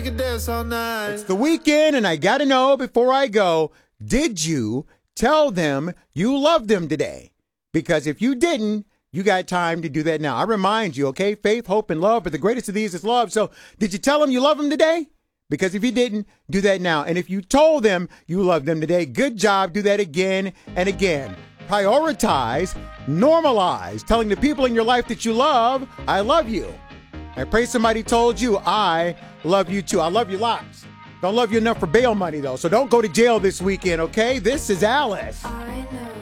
It's the weekend, and I got to know before I go, did you tell them you loved them today? Because if you didn't, you got time to do that now. I remind you, okay? Faith, hope, and love, but the greatest of these is love. So did you tell them you love them today? Because if you didn't, do that now. And if you told them you love them today, good job. Do that again and again. Prioritize, normalize telling the people in your life that you love, I love you. I pray somebody told you, I love you too. I love you lots. Don't love you enough for bail money, though. So don't go to jail this weekend, okay? This is Alice.